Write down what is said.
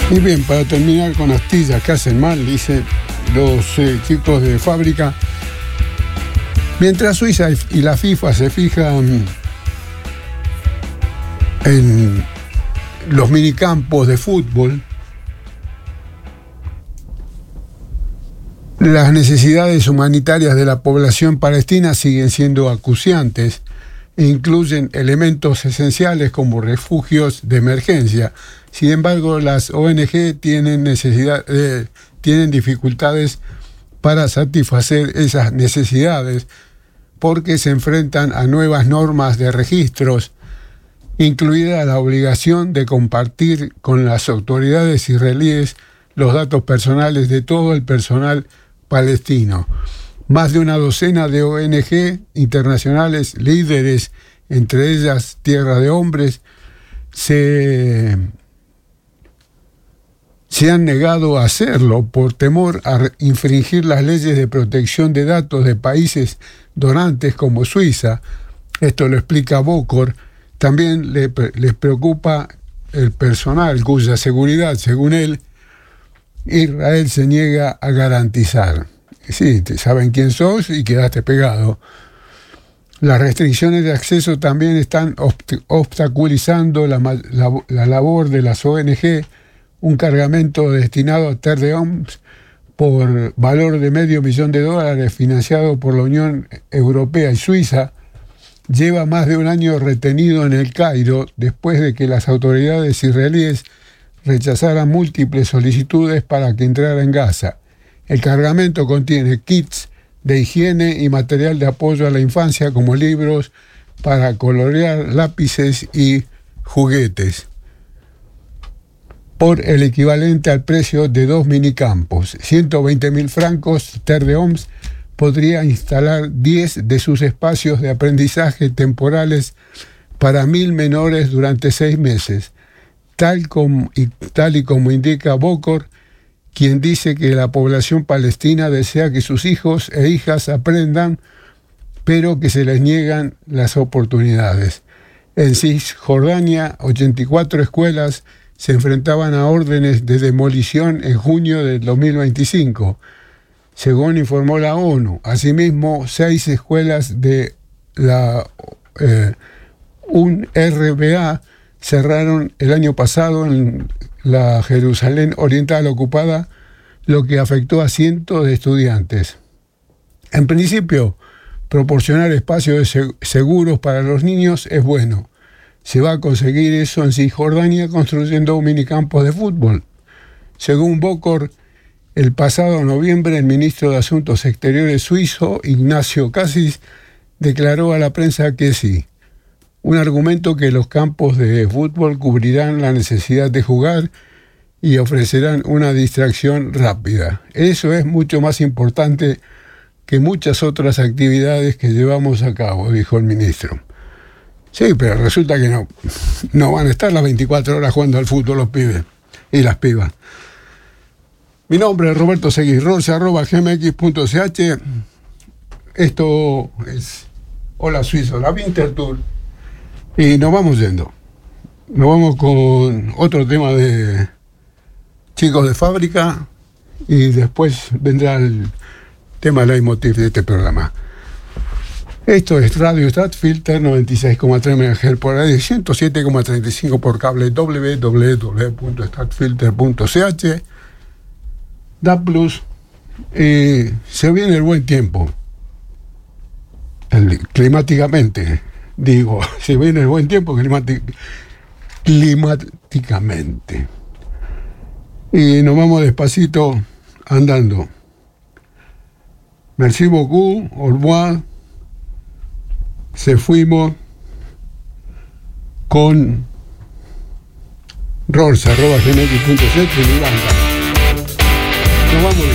Y bien, para terminar con astillas que hacen mal, dice los chicos de fábrica, mientras Suiza y la FIFA se fijan en los minicampos de fútbol, las necesidades humanitarias de la población palestina siguen siendo acuciantes e incluyen elementos esenciales como refugios de emergencia. Sin embargo, las ONG tienen dificultades para satisfacer esas necesidades porque se enfrentan a nuevas normas de registros, incluida la obligación de compartir con las autoridades israelíes los datos personales de todo el personal palestino. Más de una docena de ONG internacionales líderes, entre ellas Tierra de Hombres, se han negado a hacerlo por temor a infringir las leyes de protección de datos de países donantes como Suiza. Esto lo explica Bokor. También les preocupa el personal cuya seguridad, según él, Israel se niega a garantizar. Sí, saben quién sos y quedaste pegado. Las restricciones de acceso también están obstaculizando la labor de las ONG. Un cargamento destinado a Terre de Homs por valor de $500,000 financiado por la Unión Europea y Suiza lleva más de un año retenido en el Cairo después de que las autoridades israelíes rechazaran múltiples solicitudes para que entrara en Gaza. El cargamento contiene kits de higiene y material de apoyo a la infancia como libros para colorear, lápices y juguetes, por el equivalente al precio de 2 minicampos. 120.000 francos, Terre de Homs podría instalar 10 de sus espacios de aprendizaje temporales para 1.000 menores durante 6 meses, tal y como indica Bokor, quien dice que la población palestina desea que sus hijos e hijas aprendan, pero que se les niegan las oportunidades. En Cisjordania, 84 escuelas se enfrentaban a órdenes de demolición en junio del 2025, según informó la ONU. Asimismo, 6 escuelas de la UNRWA cerraron el año pasado en la Jerusalén Oriental ocupada, lo que afectó a cientos de estudiantes. En principio, proporcionar espacios seguros para los niños es bueno. Se va a conseguir eso en Cisjordania construyendo minicampos de fútbol. Según Bokor, el pasado noviembre el ministro de Asuntos Exteriores suizo, Ignacio Cassis, declaró a la prensa que sí. Un argumento que los campos de fútbol cubrirán la necesidad de jugar y ofrecerán una distracción rápida. Eso es mucho más importante que muchas otras actividades que llevamos a cabo, dijo el ministro. Sí, pero resulta que no van a estar las 24 horas jugando al fútbol los pibes y las pibas. Mi nombre es Roberto Seguirros, @gmx.ch. Esto es Hola Suizo, la Winterthur. Y nos vamos yendo. Nos vamos con otro tema de chicos de fábrica y después vendrá el tema leitmotiv de este programa. Esto es Radio Stadtfilter, 96,3 MHz por radio, 107,35 por cable, www.stadtfilter.ch. Da Plus. Se viene el buen tiempo. Climáticamente. Digo, se viene el buen tiempo climáticamente. Y nos vamos despacito andando. Merci beaucoup, au revoir. Se fuimos con Rolls, @gmx.ch y Miranda. Nos vamos.